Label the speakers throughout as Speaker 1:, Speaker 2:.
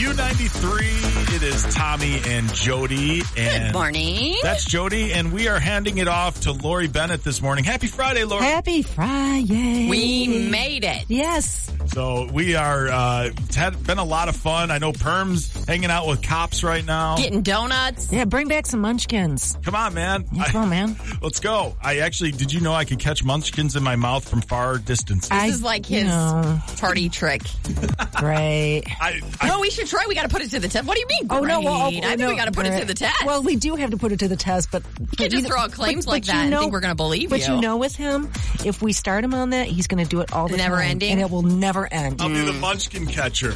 Speaker 1: U93. It is Tommy and Jody. And
Speaker 2: good morning.
Speaker 1: That's Jody, and we are handing it off to Lori Bennett this morning. Happy Friday, Lori.
Speaker 3: Happy Friday.
Speaker 2: We made it.
Speaker 3: Yes.
Speaker 1: So we are, it's been a lot of fun. I know Perm's hanging out with cops right now.
Speaker 2: Getting donuts.
Speaker 3: Yeah, bring back some munchkins.
Speaker 1: Come on, man.
Speaker 3: Yeah, come on, man.
Speaker 1: Let's go. Did you know I could catch munchkins in my mouth from far distances?
Speaker 2: This is like his party trick.
Speaker 3: Great.
Speaker 2: No, we should try. We got to put it to the test. What do you mean?
Speaker 3: Oh, no. Well,
Speaker 2: I think we got to put it to the test.
Speaker 3: Well, we do have to put it to the test, but
Speaker 2: you can't just throw out claims like that and think we're going to believe you.
Speaker 3: But you know with him, if we start him on that, he's going to do it all the time.
Speaker 2: Never ending?
Speaker 3: And it will never end.
Speaker 1: I'll be the munchkin catcher.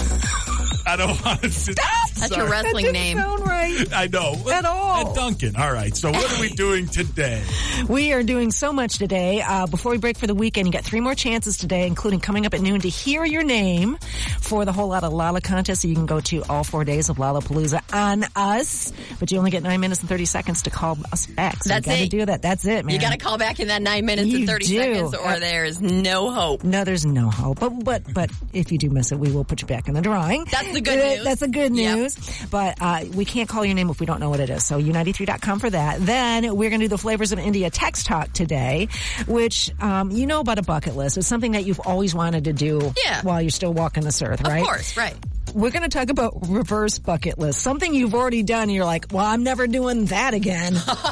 Speaker 1: I don't want to sit.
Speaker 2: That's your wrestling name.
Speaker 3: That didn't sound right.
Speaker 1: I know.
Speaker 3: At all.
Speaker 1: At Duncan. All right. So what are we doing today?
Speaker 3: We are doing so much today. Before we break for the weekend, you got 3 more chances today, including coming up at noon to hear your name for the Whole Lotta Lala contest. So you can go to all 4 days of Lollapalooza on us. But you only get 9 minutes and 30 seconds to call us back. So
Speaker 2: That's
Speaker 3: you got to do that. That's it, man.
Speaker 2: You got to call back in that 9 minutes and 30 seconds or there's no hope.
Speaker 3: No, there's no hope. But if you do miss it, we will put you back in the drawing.
Speaker 2: That's the good news.
Speaker 3: That's the good news. Yep. But we can't call your name if we don't know what it is. So U93.com for that. Then we're going to do the Flavors of India text talk today, which you know about a bucket list. It's something that you've always wanted to do while you're still walking this earth, right?
Speaker 2: Of course, right.
Speaker 3: We're going to talk about reverse bucket list. Something you've already done and you're like, well, I'm never doing that again.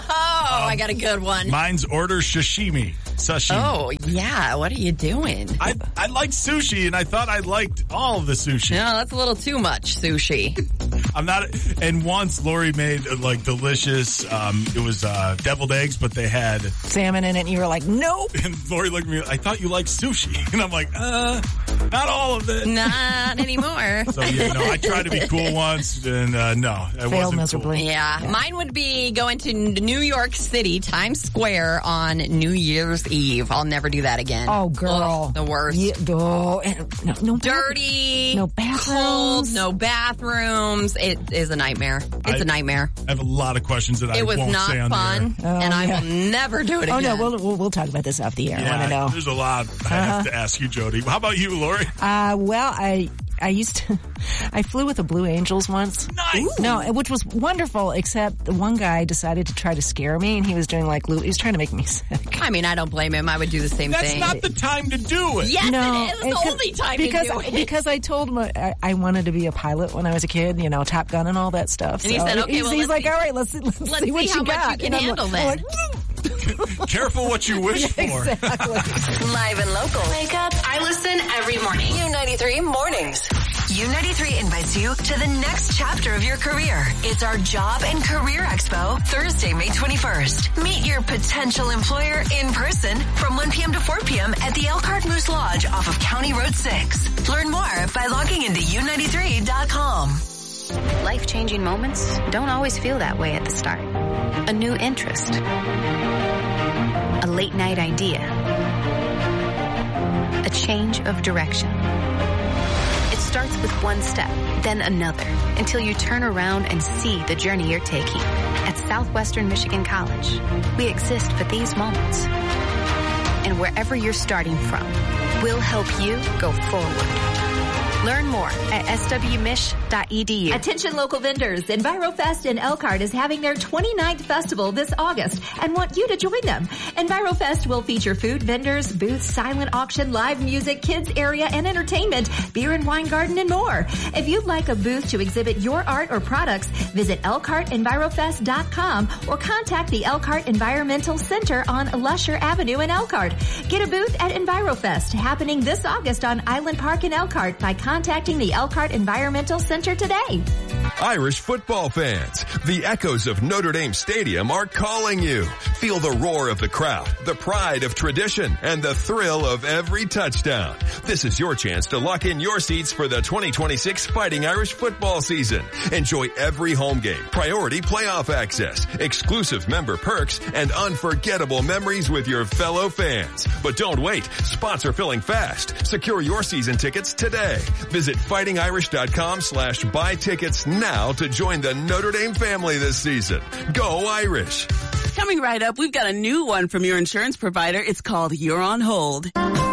Speaker 2: I got a good one.
Speaker 1: Mine's order sashimi.
Speaker 2: Oh, yeah. What are you doing?
Speaker 1: I like sushi, and I thought I liked all of the sushi.
Speaker 2: No, that's a little too much sushi.
Speaker 1: I'm not. And once Lori made delicious. It was deviled eggs, but they had
Speaker 3: salmon in it, and you were like, nope.
Speaker 1: And Lori looked at me. I thought you liked sushi, and I'm like, not all of it.
Speaker 2: Not anymore.
Speaker 1: So I tried to be cool once, and no, it
Speaker 3: failed
Speaker 1: wasn't
Speaker 3: miserably.
Speaker 1: Cool.
Speaker 2: Yeah, mine would be going to New York City, Times Square on New Year's Eve. I'll never do that again.
Speaker 3: Oh, girl,
Speaker 2: the worst.
Speaker 3: Yeah, no
Speaker 2: dirty,
Speaker 3: no bathrooms,
Speaker 2: cold, no bathrooms. It is a nightmare. It's a nightmare.
Speaker 1: I have a lot of questions that I won't say on
Speaker 2: fun,
Speaker 1: the air.
Speaker 2: And I will never do it again.
Speaker 3: Oh no, we'll talk about this off the air.
Speaker 1: Yeah,
Speaker 3: I want to know.
Speaker 1: There's a lot I have to ask you, Jody. How about you, Lori?
Speaker 3: Well, I flew with the Blue Angels once.
Speaker 1: Nice.
Speaker 3: No, which was wonderful, except the one guy decided to try to scare me, and he was doing he was trying to make me sick.
Speaker 2: I mean, I don't blame him. I would do the same thing.
Speaker 1: That's not the time to do it.
Speaker 2: Yes, it is. It's the only time to do it.
Speaker 3: Because I told him I wanted to be a pilot when I was a kid, Top Gun and all that stuff.
Speaker 2: And he said, okay,
Speaker 3: he's like, all right, let's see what you
Speaker 2: how
Speaker 3: got.
Speaker 2: Much you can handle then.
Speaker 1: Careful what you wish for.
Speaker 3: Exactly.
Speaker 4: Live and local. Wake up. I listen every morning. U93 Mornings. U93 invites you to the next chapter of your career. It's our Job and Career Expo, Thursday, May 21st. Meet your potential employer in person from 1 p.m. to 4 p.m. at the Elkhart Moose Lodge off of County Road 6. Learn more by logging into U93.com.
Speaker 5: Life-changing moments don't always feel that way at the start. A new interest. A late-night idea. A change of direction. It starts with one step, then another, until you turn around and see the journey you're taking. At Southwestern Michigan College, we exist for these moments. And wherever you're starting from, we'll help you go forward. Learn more at swmich.edu.
Speaker 6: Attention local vendors. EnviroFest in Elkhart is having their 29th festival this August and want you to join them. EnviroFest will feature food vendors, booths, silent auction, live music, kids area and entertainment, beer and wine garden, and more. If you'd like a booth to exhibit your art or products, visit ElkhartEnvirofest.com or contact the Elkhart Environmental Center on Lusher Avenue in Elkhart. Get a booth at EnviroFest happening this August on Island Park in Elkhart by contacting the Elkhart Environmental Center today.
Speaker 7: Irish football fans, the echoes of Notre Dame Stadium are calling you. Feel the roar of the crowd, the pride of tradition, and the thrill of every touchdown. This is your chance to lock in your seats for the 2026 Fighting Irish football season. Enjoy every home game, priority playoff access, exclusive member perks, and unforgettable memories with your fellow fans. But don't wait. Spots are filling fast. Secure your season tickets today. Visit fightingirish.com/buy tickets now to join the Notre Dame family this season. Go Irish!
Speaker 8: Coming right up, we've got a new one from your insurance provider. It's called You're on Hold.